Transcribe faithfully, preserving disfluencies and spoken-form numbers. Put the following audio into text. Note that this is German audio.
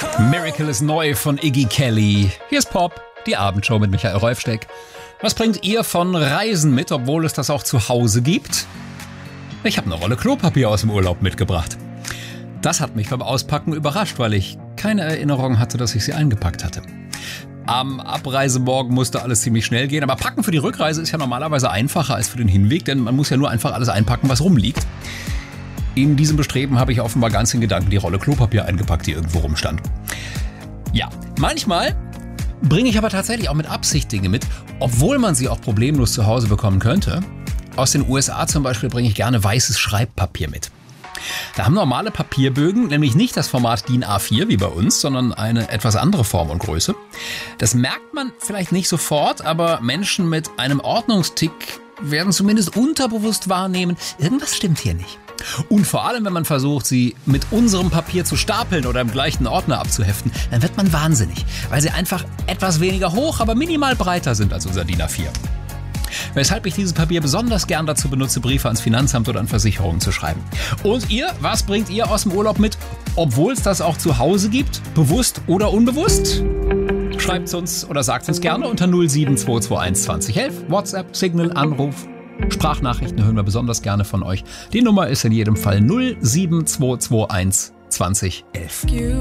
Miracle ist neu von Iggy Kelly. Hier ist Pop, die Abendshow mit Michael Rolfsteck. Was bringt ihr von Reisen mit, obwohl es das auch zu Hause gibt? Ich habe eine Rolle Klopapier aus dem Urlaub mitgebracht. Das hat mich beim Auspacken überrascht, weil ich keine Erinnerung hatte, dass ich sie eingepackt hatte. Am Abreisemorgen musste alles ziemlich schnell gehen, aber Packen für die Rückreise ist ja normalerweise einfacher als für den Hinweg, denn man muss ja nur einfach alles einpacken, was rumliegt. In diesem Bestreben habe ich offenbar ganz in Gedanken die Rolle Klopapier eingepackt, die irgendwo rumstand. Ja, manchmal bringe ich aber tatsächlich auch mit Absicht Dinge mit, obwohl man sie auch problemlos zu Hause bekommen könnte. Aus den U S A zum Beispiel bringe ich gerne weißes Schreibpapier mit. Da haben normale Papierbögen nämlich nicht das Format D I N A vier wie bei uns, sondern eine etwas andere Form und Größe. Das merkt man vielleicht nicht sofort, aber Menschen mit einem Ordnungstick werden zumindest unterbewusst wahrnehmen, irgendwas stimmt hier nicht. Und vor allem, wenn man versucht, sie mit unserem Papier zu stapeln oder im gleichen Ordner abzuheften, dann wird man wahnsinnig, weil sie einfach etwas weniger hoch, aber minimal breiter sind als unser D I N A vier. Weshalb ich dieses Papier besonders gern dazu benutze, Briefe ans Finanzamt oder an Versicherungen zu schreiben. Und ihr, was bringt ihr aus dem Urlaub mit, obwohl es das auch zu Hause gibt, bewusst oder unbewusst? Schreibt uns oder sagt uns gerne unter null sieben zwei zwei eins zwanzig elf, WhatsApp, Signal, Anruf, Sprachnachrichten hören wir besonders gerne von euch. Die Nummer ist in jedem Fall null sieben zwei zwei eins zwanzig elf.